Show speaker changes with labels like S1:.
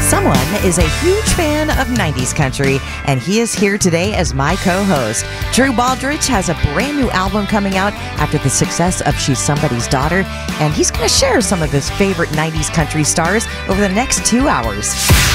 S1: Someone is a huge fan of 90s country, and he is here today as my co-host. Drew Baldridge has a brand new album coming out after the success of She's Somebody's Daughter, and he's going to share some of his favorite 90s country stars over the next 2 hours.